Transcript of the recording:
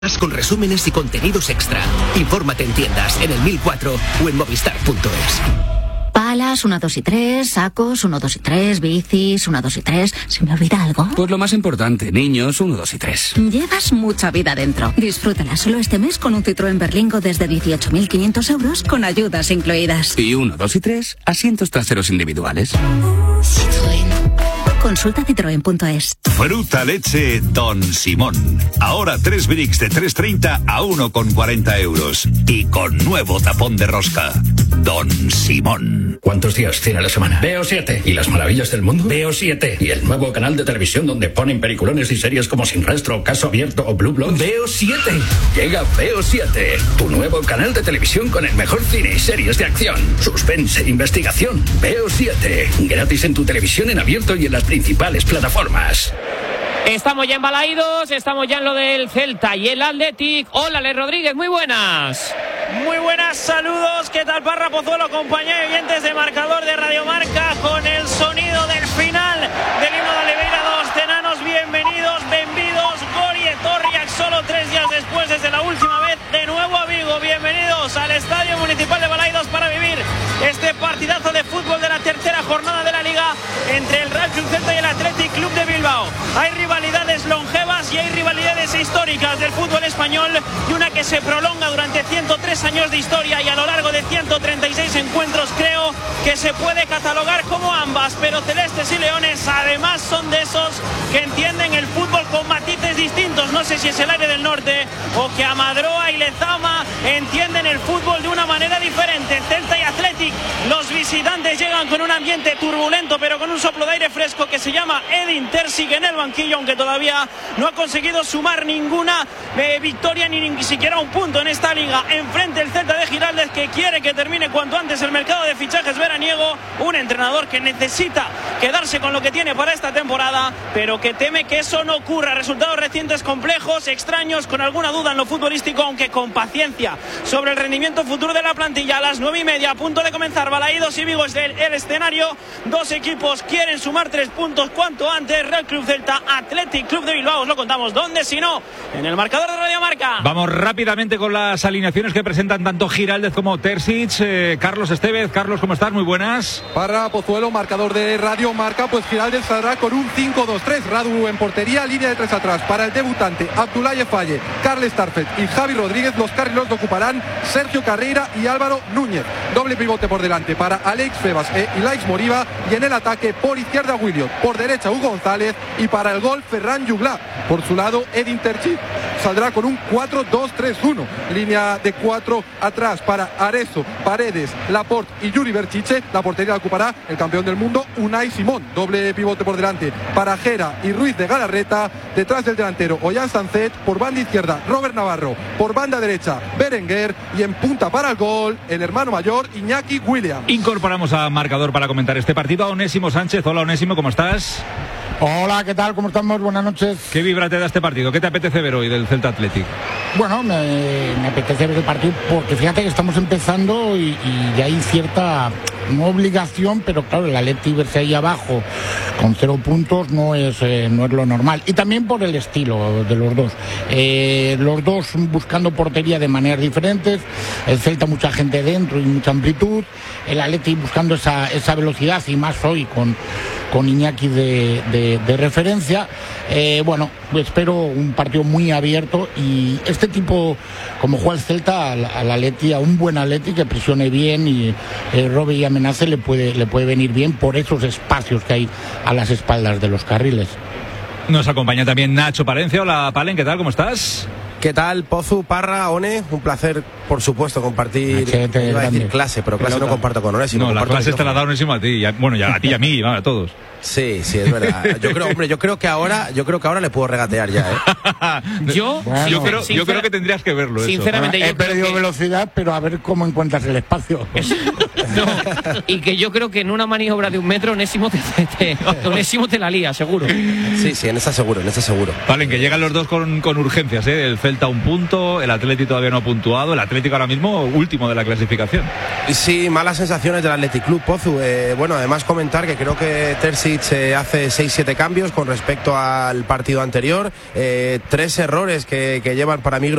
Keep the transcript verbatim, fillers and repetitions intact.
con resúmenes y contenidos extra. Infórmate en tiendas, en el mil cuatro o en movistar punto es. Palas, uno, dos y tres, sacos, uno, dos y tres, bicis, uno, dos y tres. ¿Se me olvida algo? Pues lo más importante, niños, uno, dos y tres. Llevas mucha vida dentro. Disfrútala solo este mes con un Citroën Berlingo desde dieciocho mil quinientos euros con ayudas incluidas. Y uno, dos y tres, asientos traseros individuales. Citroën. Consulta citroen punto es. Fruta leche Don Simón. Ahora tres bricks de tres treinta a uno con cuarenta euros. Y con nuevo tapón de rosca. Don Simón. ¿Cuántos días tiene la semana? Veo siete. ¿Y las maravillas del mundo? Veo siete. ¿Y el nuevo canal de televisión donde ponen peliculones y series como Sin Rastro, Caso Abierto o Blue Bloods? Veo siete. Llega Veo siete. Tu nuevo canal de televisión con el mejor cine y series de acción, suspense, investigación. Veo siete. Gratis en tu televisión en abierto y en las principales plataformas. Estamos ya en Balaídos, estamos ya en lo del Celta y el Athletic. Hola, Ale Rodríguez, muy buenas. Muy buenas, saludos. ¿Qué tal, Parra Pozuelo, compañía de oyentes de Marcador de Radio Marca, con el sonido del final del himno de Oliveira dos Tenanos? Bienvenidos, bienvenidos, Gori e Torriac, solo tres días después, desde la última vez, de nuevo a Vigo. Bienvenidos al Estadio Municipal de Balaídos para vivir este partidazo de fútbol de la tercera jornada de la Liga entre el Real Club Celta y el Athletic Club de Bilbao. Hay rivalidades longevas y hay rivalidades históricas del fútbol español, y una que se prolonga durante ciento tres años de historia y a lo largo de ciento treinta y seis encuentros. Creo que se puede catalogar como ambas, pero celestes y leones además son de esos que entienden el fútbol con matices distintos. No sé si es el aire del norte o que Amadroa y Lezama entienden el fútbol de una manera diferente. Celta y Athletic, los visitantes llegan con un ambiente turbulento pero con un soplo de aire fresco que se llama Edin Terzic en el banquillo, aunque todavía no ha conseguido sumar ninguna eh, victoria ni, ni siquiera un punto en esta liga. Enfrente el Celta de Giraldez, que quiere que termine cuanto antes el mercado de fichajes veraniego, un entrenador que necesita quedarse con lo que tiene para esta temporada, pero que teme que eso no ocurra. Resultados recientes complejos, extraños, con alguna duda en lo futbolístico, aunque con paciencia sobre el rendimiento futuro de la plantilla. A las nueve y media, a punto de comenzar, Balaídos y Vigo es el, el escenario. Dos equipos quieren sumar tres puntos cuanto antes. Real Club Celta, Athletic Club de Bilbao. Os lo contamos, ¿dónde si no? En el marcador de Radio Marca. Vamos rápidamente con las alineaciones que presentan tanto Giraldez como Terzic. Eh, Carlos Estevez. Carlos, ¿cómo estás? Muy buenas. Parra Pozuelo, marcador de Radio Marca, pues Giraldez saldrá con un cinco dos tres. Radu en portería, línea de tres atrás. Para el debutante, Abdoulaye Faye, Carles Tarfet y Javi Rodríguez. Los carrileros lo ocuparán Sergio Carreira y Álvaro Núñez. Doble pivote por delante para Alex Febas e Ilaix Moriba, y en el ataque por izquierda Williot, por derecha Hugo González, y para el gol Ferran Juglar. Por su lado Edin Terzic saldrá con un cuatro dos tres uno. Línea de cuatro atrás para Arezzo, Paredes, Laporte y Yuri Berchiche. La portería la ocupará el campeón del mundo Unai Simón. Doble pivote por delante para Gera y Ruiz de Galarreta. Detrás del delantero Ollán Sancet. Por banda izquierda Robert Navarro. Por banda derecha Berenguer. Y en punta para el gol el hermano mayor Iñaki Williams. Incorporamos a marcador para comentar este partido a Onésimo Sánchez. Hola, Onésimo, ¿cómo estás? Hola, ¿qué tal? ¿Cómo estamos? Buenas noches. ¿Qué vibra te da este partido? ¿Qué te apetece ver hoy del Celta Athletic? Bueno, me, me apetece ver el partido porque fíjate que estamos empezando y, y ya hay cierta, no obligación, pero claro, el Athletic verse ahí abajo con cero puntos no es, eh, no es lo normal. Y también por el estilo de los dos. Eh, los dos buscando portería de maneras diferentes. El Celta mucha gente dentro y mucha amplitud. El Athletic buscando esa, esa velocidad, y más hoy con, con Iñaki de, de, de referencia. Eh, bueno, espero un partido muy abierto, y este tipo, como juega el Celta, al, al Atleti, a un buen Atleti que presione bien y eh, robe y amenace, le puede, le puede venir bien por esos espacios que hay a las espaldas de los carriles. Nos acompaña también Nacho Palencia. Hola, Palen, ¿qué tal? ¿Cómo estás? ¿Qué tal, Pozu, Parra, One? Un placer, por supuesto, compartir. Machete, iba a decir clase, pero clase Pelota. No comparto con Onésimo. No, la clase te la da Onésimo a ti. Y a, bueno, ya a ti y a mí, a todos. Sí, sí, es verdad. Yo creo, hombre, yo creo que ahora, yo creo que ahora le puedo regatear ya, ¿eh? yo, bueno, yo creo, yo creo que tendrías que verlo. Sinceramente, eso. Bueno, yo he perdido que... velocidad, pero a ver cómo encuentras el espacio. No, y que yo creo que en una maniobra de un metro Onésimo te, te, te, Onésimo te la lía, seguro. Sí, sí, en esa seguro, en esa seguro. Vale, que llegan los dos con, con urgencias, ¿eh? El Celta un punto, el Atlético todavía no ha puntuado, el Atlético ahora mismo último de la clasificación. Sí, malas sensaciones del Athletic Club, Pozu. Eh, bueno, además comentar que creo que Terzic eh, hace seis siete cambios con respecto al partido anterior, eh, tres errores que, que llevan para mí